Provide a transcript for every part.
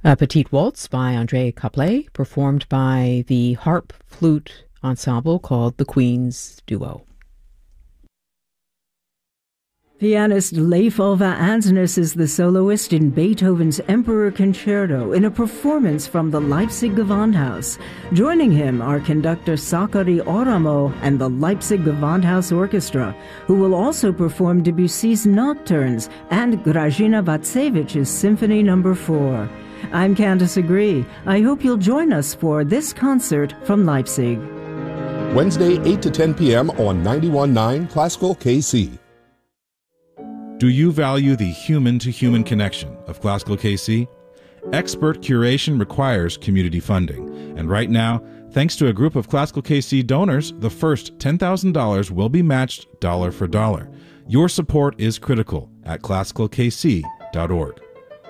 A Petite Waltz by André Caplet, performed by the harp flute ensemble called the Queen's Duo. Pianist Leif Ove Andsnes is the soloist in Beethoven's Emperor Concerto in a performance from the Leipzig Gewandhaus. Joining him are conductor Sakari Oramo and the Leipzig Gewandhaus Orchestra, who will also perform Debussy's Nocturnes and Grażyna Bacevich's Symphony No. 4. I'm Candace Agree. I hope you'll join us for this concert from Leipzig. Wednesday, 8 to 10 p.m. on 91.9 Classical KC. Do you value the human-to-human connection of Classical KC? Expert curation requires community funding, and right now, thanks to a group of Classical KC donors, the first $10,000 will be matched dollar for dollar. Your support is critical at classicalkc.org.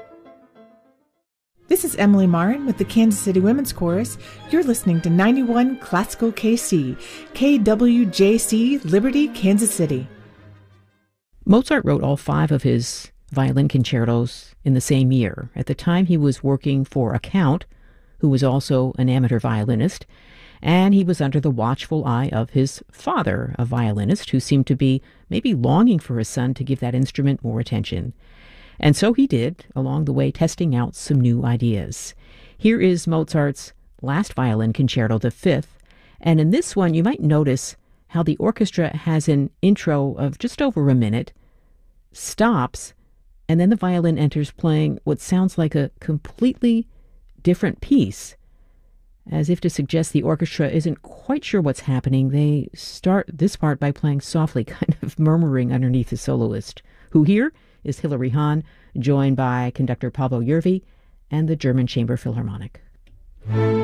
This is Emily Marin with the Kansas City Women's Chorus. You're listening to 91 Classical KC, KWJC, Liberty, Kansas City. Mozart wrote all 5 of his violin concertos in the same year. At the time, he was working for a count who was also an amateur violinist, and he was under the watchful eye of his father, a violinist who seemed to be maybe longing for his son to give that instrument more attention. And so he did, along the way testing out some new ideas. Here is Mozart's last violin concerto, the 5th, and in this one you might notice how the orchestra has an intro of just over a minute, stops, and then the violin enters playing what sounds like a completely different piece. As if to suggest the orchestra isn't quite sure what's happening, they start this part by playing softly, kind of murmuring underneath the soloist, who here is Hilary Hahn, joined by conductor Paavo Järvi and the German Chamber Philharmonic.